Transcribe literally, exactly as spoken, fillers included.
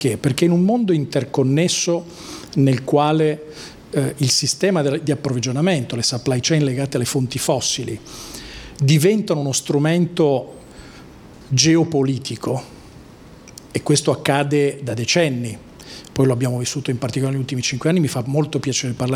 Perché in un mondo interconnesso nel quale eh, il sistema di approvvigionamento, le supply chain legate alle fonti fossili, diventano uno strumento geopolitico, e questo accade da decenni, poi lo abbiamo vissuto in particolare negli ultimi cinque anni, mi fa molto piacere parlare